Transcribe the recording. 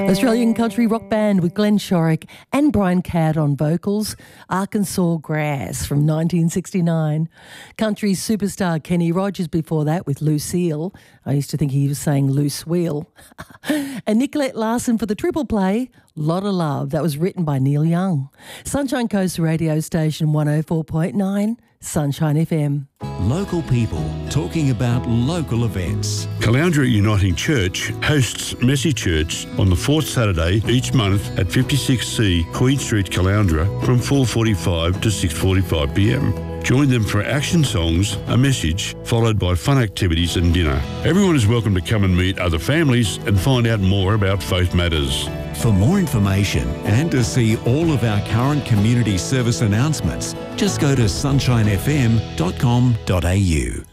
Australian country rock band with Glenn Shorrock and Brian Cadd on vocals, Arkansas Grass from 1969. Country superstar Kenny Rogers before that with Lucille. I used to think he was saying loose wheel. And Nicolette Larson for the triple play, Lot of Love. That was written by Neil Young. Sunshine Coast radio station 104.9, Sunshine FM. Local people talking about local events. Caloundra Uniting Church hosts Messy Church on the fourth Saturday each month at 56C Queen Street, Caloundra from 4:45 to 6:45 p.m. Join them for action songs, a message, followed by fun activities and dinner. Everyone is welcome to come and meet other families and find out more about faith matters. For more information and to see all of our current community service announcements, just go to sunshinefm.com.au.